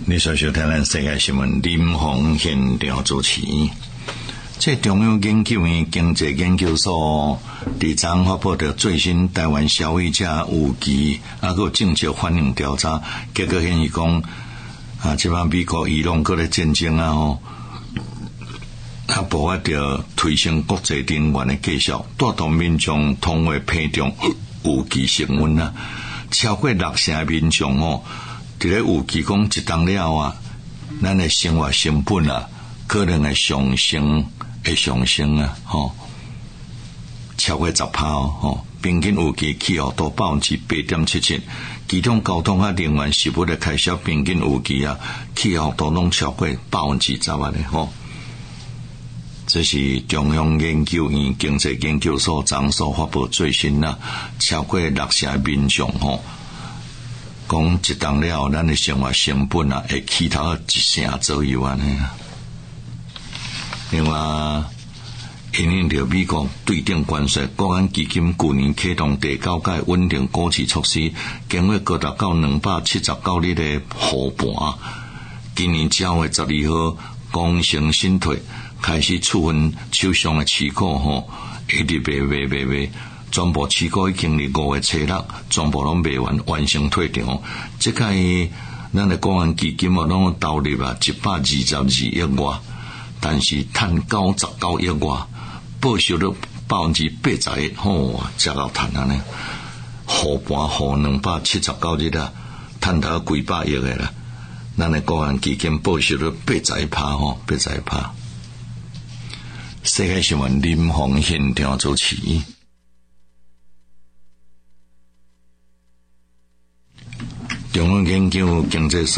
你所收听咱世界新闻林鸿现场主持。这中央研究院经济研究所伫昨发布的最新台湾消费者有期个政策反应调查结果显示讲，即摆美国伊朗搁咧战争无法着推升国际能源的继续，带动民众通货膨胀有期升温超过60%的民众伫咧有期讲一冬了咱的生活成本可能会上升超过10%平均有期气候度 8.77%， 其中交通能源食物的开销平均有期气候度拢超过 10% 咧这是中央研究院经济研究所昨所发布最新超过60%的民众讲一冬了咱的生活成本会起头1%左右另外因应着美国对顶关税，国安基金去年启动第9届稳定股市措施，经过高达到279日的护盘。今年10月12号功成身退，开始处分手上的持股一直卖，全部持股已经历5月初6，全部拢卖完成退场。这届咱的国安基金拢投入122亿外，但是赚99亿外，报酬率81%，真够赚呢！护盘护279日赚到几百亿的啦。咱的国安基金报酬率81%，81%。世界新闻林鸿现场主持。中央研究经济所